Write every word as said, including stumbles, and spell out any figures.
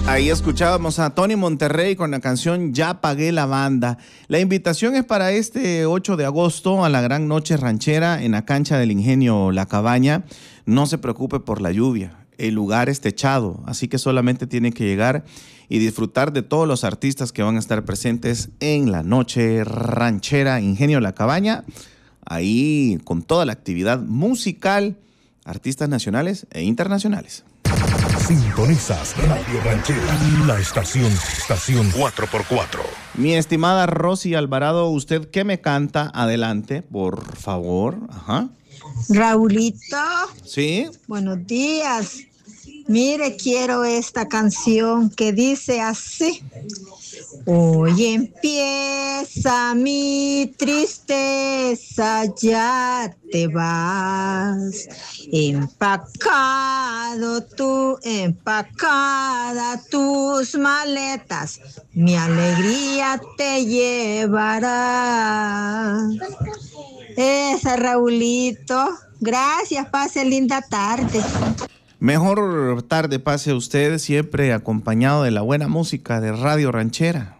Ahí escuchábamos a Tony Monterrey con la canción Ya Pagué la Banda. La invitación es para este ocho de agosto a la gran noche ranchera en la cancha del Ingenio La Cabaña. No se preocupe por la lluvia, el lugar es techado, así que solamente tiene que llegar y disfrutar de todos los artistas que van a estar presentes en la noche ranchera Ingenio La Cabaña. Ahí con toda la actividad musical, artistas nacionales e internacionales. Sintonizas Radio Ranchera, la estación, estación cuatro por cuatro. Mi estimada Rosy Alvarado, ¿usted qué me canta? Adelante, por favor. Ajá. Raulito. Sí. Buenos días. Mire, quiero esta canción que dice así. Hoy empieza mi tristeza, ya te vas. Empacado tú, empacada tus maletas, mi alegría te llevará. Esa, Raulito. Gracias, pase linda tarde. Mejor tarde pase usted, siempre acompañado de la buena música de Radio Ranchera.